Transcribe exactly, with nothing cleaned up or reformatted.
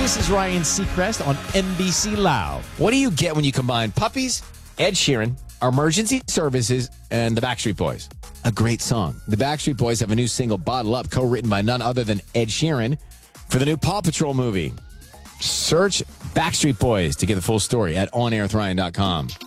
This is Ryan Seacrest on N B C Loud. What do you get when you combine puppies, Ed Sheeran, emergency services, and the Backstreet Boys? A great song. The Backstreet Boys have a new single, Bottle Up, co-written by none other than Ed Sheeran for the new Paw Patrol movie. Search Backstreet Boys to get the full story at on air with ryan dot com.